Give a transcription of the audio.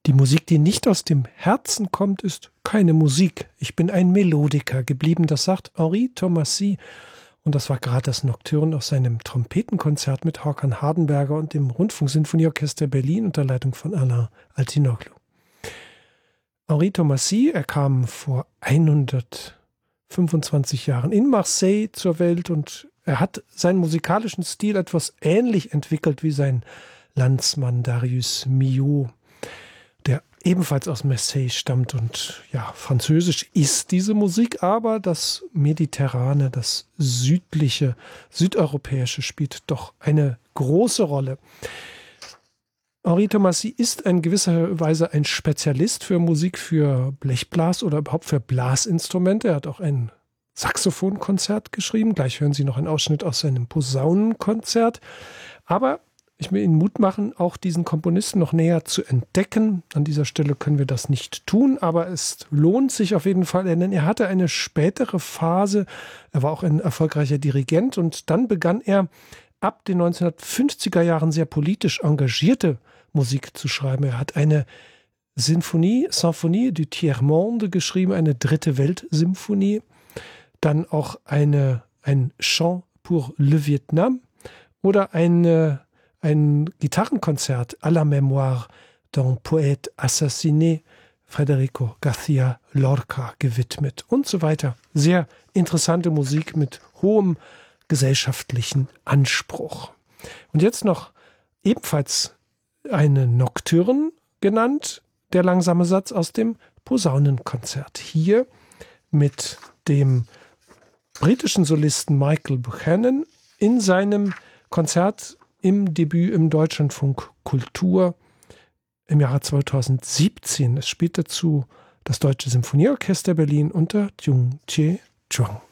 Die Musik, die nicht aus dem Herzen kommt, ist keine Musik. Ich bin ein Melodiker geblieben, das sagt Henri Thomasy. Und das war gerade das Nocturne aus seinem Trompetenkonzert mit Håkan Hardenberger und dem Rundfunksinfonieorchester Berlin unter Leitung von Alain Altinoglu. Henri Thomasy, er kam vor 125 Jahren in Marseille zur Welt und er hat seinen musikalischen Stil etwas ähnlich entwickelt wie sein Landsmann Darius Milhaud, der ebenfalls aus Marseille stammt. Und ja, französisch ist diese Musik, aber das Mediterrane, das südliche, südeuropäische spielt doch eine große Rolle. Henri Thomasy ist in gewisser Weise ein Spezialist für Musik für Blechblas oder überhaupt für Blasinstrumente. Er hat auch ein Saxophonkonzert geschrieben. Gleich hören Sie noch einen Ausschnitt aus seinem Posaunenkonzert. Aber ich will Ihnen Mut machen, auch diesen Komponisten noch näher zu entdecken. An dieser Stelle können wir das nicht tun, aber es lohnt sich auf jeden Fall, denn er hatte eine spätere Phase. Er war auch ein erfolgreicher Dirigent und dann begann er ab den 1950er Jahren sehr politisch engagierte Musik zu schreiben. Er hat eine Symphonie du Tiers-Monde geschrieben, eine dritte Weltsymphonie, dann auch ein Chant pour le Vietnam oder ein Gitarrenkonzert à la mémoire d'un poète assassiné, Federico García Lorca, gewidmet und so weiter. Sehr interessante Musik mit hohem gesellschaftlichen Anspruch. Und jetzt noch ebenfalls eine Nocturne genannt, der langsame Satz aus dem Posaunenkonzert. Hier mit dem britischen Solisten Michael Buchanan in seinem Konzert im Debüt im Deutschlandfunk Kultur im Jahre 2017. Es spielt dazu das Deutsche Symphonieorchester Berlin unter Jung Che Chuang.